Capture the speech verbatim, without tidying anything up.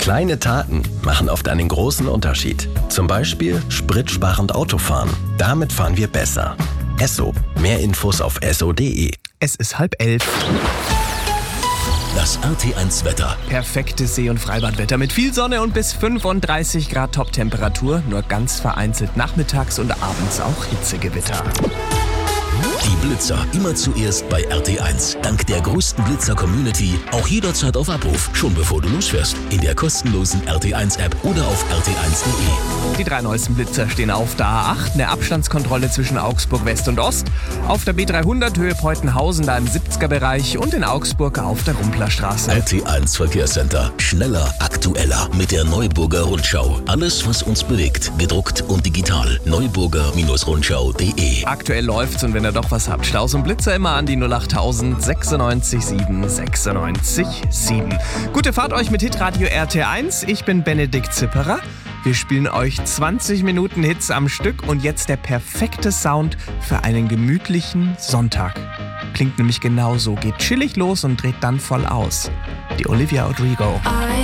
Kleine Taten machen oft einen großen Unterschied. Zum Beispiel spritsparend Autofahren. Damit fahren wir besser. Esso. Mehr Infos auf esso punkt de. Es ist halb elf. Das R T eins Wetter. Perfektes See- und Freibadwetter mit viel Sonne und bis fünfunddreißig Grad Top-Temperatur. Nur ganz vereinzelt nachmittags und abends auch Hitzegewitter. Die Blitzer immer zuerst bei R T eins. Dank der größten Blitzer-Community auch jederzeit auf Abruf, schon bevor du losfährst. In der kostenlosen R T eins App oder auf r t eins punkt de. Die drei neuesten Blitzer stehen auf der A acht, eine Abstandskontrolle zwischen Augsburg West und Ost, auf der B dreihundert Höhe Peutenhausen, da im siebziger Bereich und in Augsburg auf der Rumplerstraße. R T eins Verkehrscenter. Schneller, aktueller mit der Neuburger Rundschau. Alles, was uns bewegt, gedruckt und digital. neuburger Rundschau punkt de. Aktuell läuft's und wenn ihr doch was habt, Staus und Blitzer immer an die null acht null sechsundneunzig sieben sechsundneunzig sieben. Gute Fahrt euch mit Hitradio R T eins. Ich bin Benedikt Zipperer. Wir spielen euch zwanzig Minuten Hits am Stück und jetzt der perfekte Sound für einen gemütlichen Sonntag. Klingt nämlich genauso, geht chillig los und dreht dann voll aus. Die Olivia Rodrigo. I